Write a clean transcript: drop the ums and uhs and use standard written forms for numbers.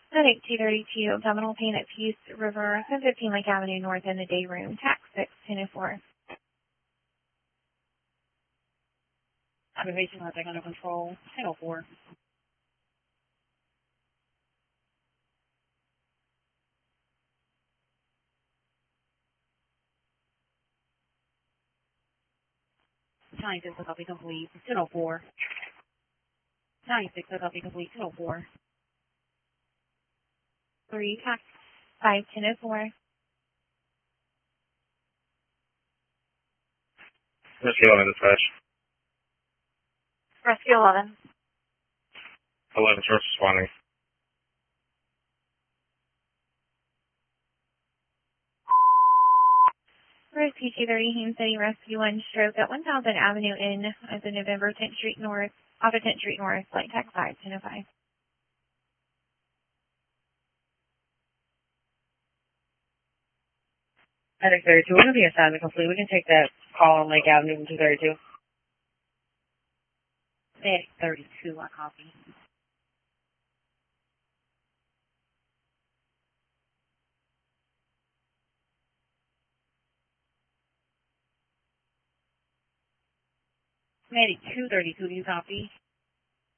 Medic 232, abdominal pain at Peace River, 115 Lake Avenue North in the day room, tax 61004. Observation left under control, 1004. Scientist, a copy complete, 1004. 96, a copy complete, 1004. 3, tax 5104. Rescue 11 dispatch. Rescue 11. 11 first responding. Rescue 230, Haines City Rescue 1 stroke at 1000 Avenue N as the November 10th Street North, off of 10th Street North, flight tax 5105. Medic 32, we're going to be assignment complete. We can take that call on Lake Avenue from 232. Medic 32, I copy. Medic 232, do you copy?